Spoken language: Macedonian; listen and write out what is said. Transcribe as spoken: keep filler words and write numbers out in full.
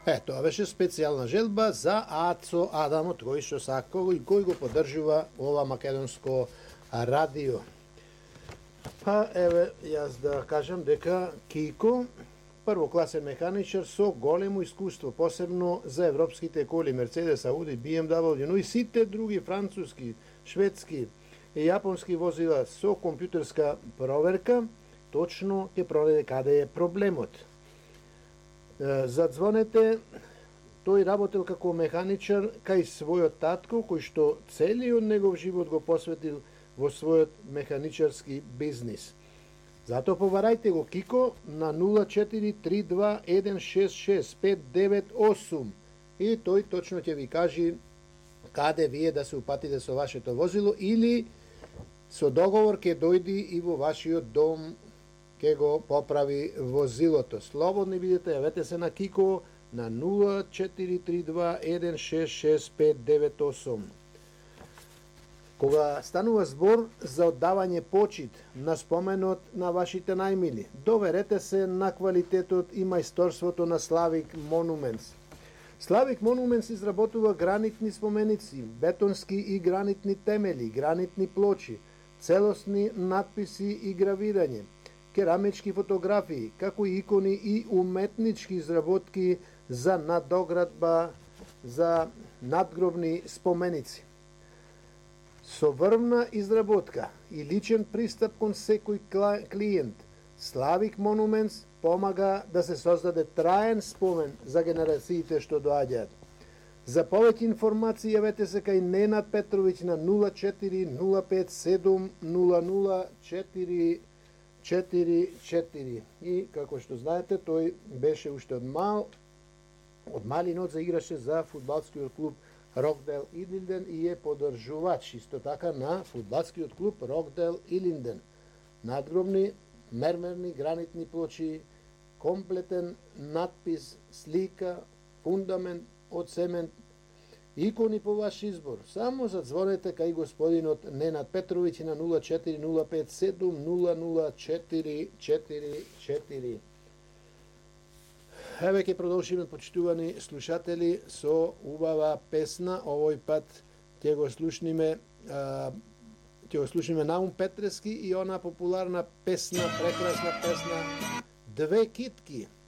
Е, тоа беше специјална желба за Ацо Адамот, кој што сакал и кој го поддржува ова македонско радио. Па, еве, јас да кажам дека Кико, првокласен механичар со големо искуство, посебно за европските коли, Мерцедес, Ауди, би ем дабл ю, но и сите други француски, шведски и јапонски возила со компјутерска проверка, точно ќе проведе каде е проблемот. Задзвонете, тој работел како механичар кај својот татко, кој што целиот негов живот го посветил во својот механичарски бизнис. Затоа побарајте го Кико на нула четири три два еден шест шест пет девет осум и тој точно ќе ви кажи каде вие да се упатите со вашето возило или со договор ќе дојди и во вашиот дом ќе го поправи возилото. Слободни бидете, јавете се на Кико на нула четири три два еден шест шест пет девет осум. Кога станува збор за оддавање почит на споменот на вашите најмили, доверете се на квалитетот и мајсторството на Славик Монументс. Славик Монументс изработува гранитни споменици, бетонски и гранитни темели, гранитни плочи, целосни надписи и гравирање, керамички фотографии, како и икони и уметнички изработки за надоградба, за надгробни споменици. Со врвна изработка и личен пристап кон секој клиент, Славик Монументс помага да се создаде траен спомен за генерациите што доаѓаат. За повеќе информации јавете се кај Ненад Петровиќ на нула четири нула пет седум нула нула четири четири четири. И како што знаете, тој беше уште од мал, од мали нот заиграше за фудбалскиот клуб Рокдел Илинден и е поддржувач исто така на фудбалскиот клуб Рокдел Илинден. Надгробни, мермерни, гранитни плочи, комплетен надпис, слика, фундамент од цемент, икони по ваш избор. Само задзвонете кај господинот Ненад Петровиќ на нула четири нула пет седум нула нула четири четири четири. Еве ќе продолжиме, почитувани слушатели, со убава песна. Овој пат ќе го слушниме ќе го слушниме Наум Петрески и она популарна песна, прекрасна песна Две китки.